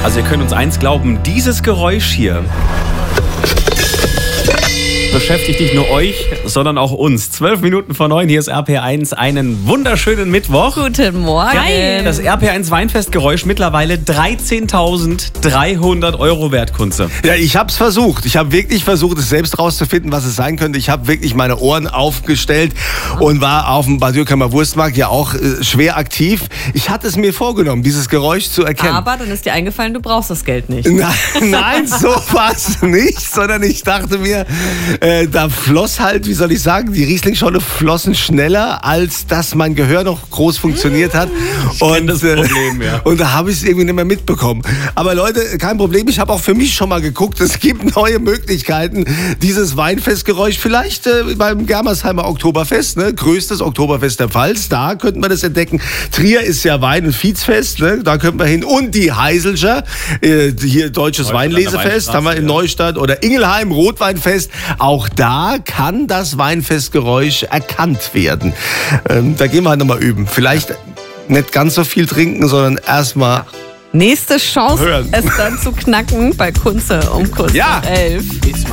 Also ihr könnt uns eins glauben, dieses Geräusch hier beschäftigt nicht nur euch, sondern auch uns. 12 Minuten vor 9, hier ist RPR1. Einen wunderschönen Mittwoch. Guten Morgen. Ja, das RPR1 Weinfestgeräusch mittlerweile 13.300 Euro wert, Kunze. Ja, ich habe es versucht. Ich habe wirklich versucht, es selbst rauszufinden, was es sein könnte. Ich habe wirklich meine Ohren aufgestellt und war auf dem Bad Dürkheimer Wurstmarkt ja auch schwer aktiv. Ich hatte es mir vorgenommen, dieses Geräusch zu erkennen. Aber dann ist dir eingefallen, du brauchst das Geld nicht. Nein, so war es nicht, sondern ich dachte mir, da floss halt, wie soll ich sagen, die Rieslingscholle flossen schneller, als dass mein Gehör noch groß funktioniert hat. Und das Problem, ja. Und da habe ich es irgendwie nicht mehr mitbekommen. Aber Leute, kein Problem, ich habe auch für mich schon mal geguckt, es gibt neue Möglichkeiten, dieses Weinfestgeräusch vielleicht beim Germersheimer Oktoberfest, ne? Größtes Oktoberfest der Pfalz, da könnten wir das entdecken. Trier ist ja Wein- und Viehsfest, ne? Da könnten wir hin. Und die Heiselscher, hier Deutsches Weinlesefest, haben wir in Neustadt. Oder Ingelheim, Rotweinfest. Auch da kann das Weinfestgeräusch erkannt werden. Da gehen wir halt nochmal üben. Vielleicht nicht ganz so viel trinken, sondern erstmal Nächste Chance, hören. es dann zu knacken bei Kunze um kurz nach 11.